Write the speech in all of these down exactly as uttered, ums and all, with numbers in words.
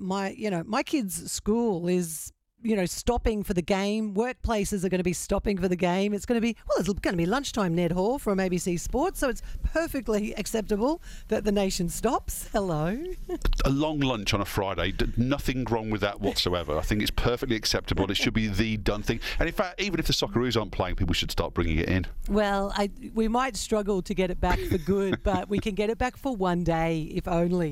my, you know, my kids' school is, you know, stopping for the game. Workplaces are going to be stopping for the game. It's going to be, well, it's going to be lunchtime, Ned Hall from A B C Sports, so it's perfectly acceptable that the nation stops. Hello. A long lunch on a Friday, d- nothing wrong with that whatsoever. I think it's perfectly acceptable. It should be the done thing. And in fact, even if the Socceroos aren't playing, people should start bringing it in. Well, I, we might struggle to get it back for good, but we can get it back for one day, if only.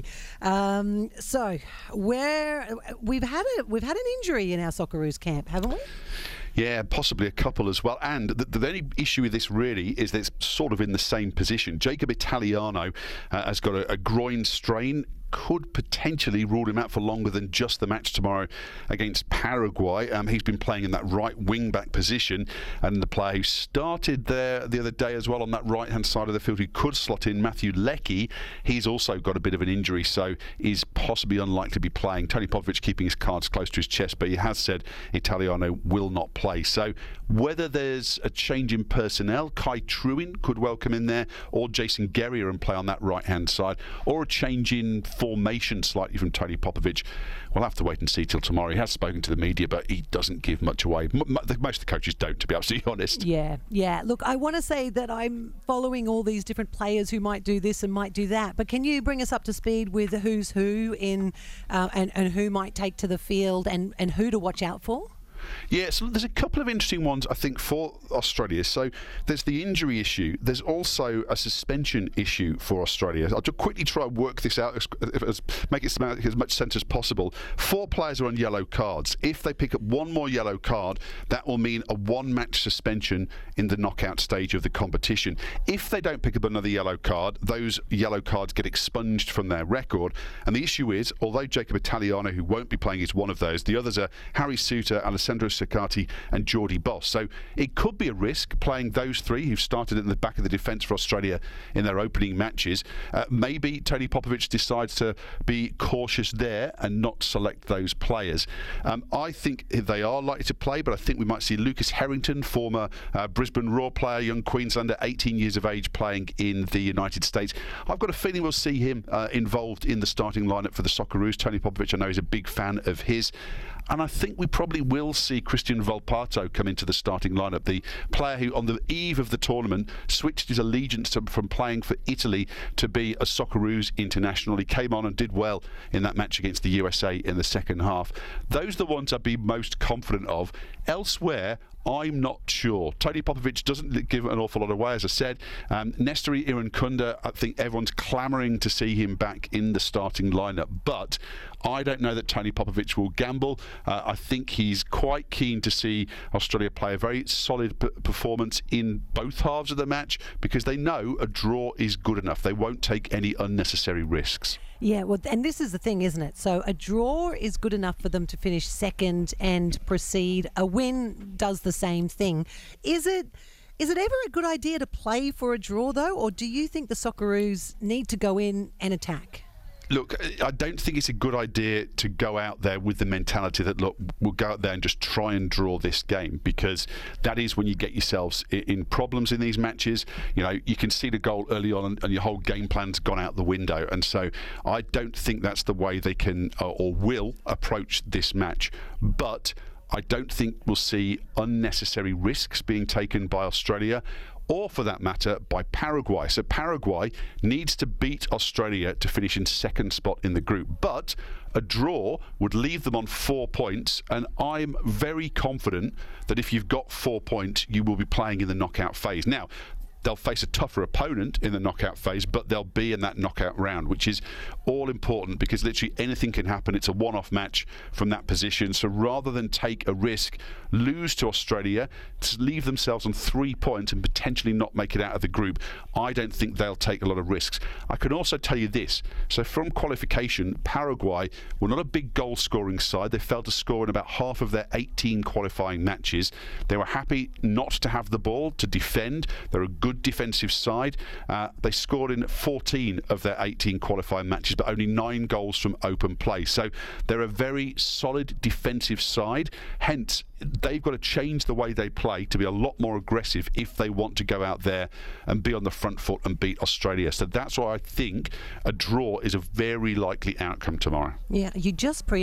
Um, so, where we've had a we've had an injury in our Socceroos camp, haven't we? Yeah, possibly a couple as well. And the, the only issue with this really is that it's sort of in the same position. Jacob Italiano uh, has got a, a groin strain. Could potentially rule him out for longer than just the match tomorrow against Paraguay. Um, he's been playing in that right wing-back position, and the player who started there the other day as well on that right-hand side of the field who could slot in, Matthew Leckie, he's also got a bit of an injury, so is possibly unlikely to be playing. Tony Popovic keeping his cards close to his chest, but he has said Italiano will not play. So whether there's a change in personnel, Kai Truin could well come in there, or Jason Guerrier and play on that right-hand side, or a change in formation slightly from Tony Popovic. We'll have to wait and see till tomorrow. He has spoken to the media, but he doesn't give much away. M- m- most of the coaches don't, to be absolutely honest. Yeah, yeah. Look, I want to say that I'm following all these different players who might do this and might do that, but can you bring us up to speed with who's who in uh, and, and who might take to the field and, and who to watch out for? Yeah, so there's a couple of interesting ones, I think, for Australia. So there's the injury issue. There's also a suspension issue for Australia. I'll just quickly try and work this out, as, as, make it make as much sense as possible. Four players are on yellow cards. If they pick up one more yellow card, that will mean a one-match suspension in the knockout stage of the competition. If they don't pick up another yellow card, those yellow cards get expunged from their record. And the issue is, although Jacob Italiano, who won't be playing, is one of those, the others are Harry Suter, Alessandro Sakati and Geordie Boss. So it could be a risk playing those three who've started in the back of the defence for Australia in their opening matches. Uh, maybe Tony Popovic decides to be cautious there and not select those players. Um, I think they are likely to play, but I think we might see Lucas Harrington, former uh, Brisbane Roar player, young Queenslander, eighteen years of age, playing in the United States. I've got a feeling we'll see him uh, involved in the starting lineup for the Socceroos. Tony Popovic, I know, is a big fan of his. And I think we probably will see Christian Volpato come into the starting lineup, the player who on the eve of the tournament switched his allegiance to, from playing for Italy to be a Socceroos international. He came on and did well in that match against the U S A in the second half. Those are the ones I'd be most confident of. Elsewhere, I'm not sure. Tony Popovic doesn't give an awful lot away, as I said. Um, Nestori Irankunda, I think everyone's clamouring to see him back in the starting lineup, but I don't know that Tony Popovic will gamble. Uh, I think he's quite keen to see Australia play a very solid p- performance in both halves of the match, because they know a draw is good enough. They won't take any unnecessary risks. Yeah, well, and this is the thing, isn't it? So a draw is good enough for them to finish second and proceed. A win does the same thing. Is it is it ever a good idea to play for a draw, though, or do you think the Socceroos need to go in and attack? Look, I don't think it's a good idea to go out there with the mentality that, look, we'll go out there and just try and draw this game, because that is when you get yourselves in problems in these matches. You know, you can see the goal early on and your whole game plan's gone out the window. And so I don't think that's the way they can or will approach this match. But I don't think we'll see unnecessary risks being taken by Australia, or for that matter by Paraguay. So Paraguay needs to beat Australia to finish in second spot in the group, but a draw would leave them on four points, and I'm very confident that if you've got four points, you will be playing in the knockout phase. Now, they'll face a tougher opponent in the knockout phase, but they'll be in that knockout round, which is all important, because literally anything can happen. It's a one-off match from that position. So rather than take a risk, lose to Australia, to leave themselves on three points and potentially not make it out of the group, I don't think they'll take a lot of risks. I can also tell you this. So from qualification, Paraguay were not a big goal-scoring side. They failed to score in about half of their eighteen qualifying matches. They were happy not to have the ball, to defend. They're a good defensive side. Uh, they scored in fourteen of their eighteen qualifying matches, but only nine goals from open play. So they're a very solid defensive side. Hence, they've got to change the way they play to be a lot more aggressive if they want to go out there and be on the front foot and beat Australia. So that's why I think a draw is a very likely outcome tomorrow. Yeah, you just pre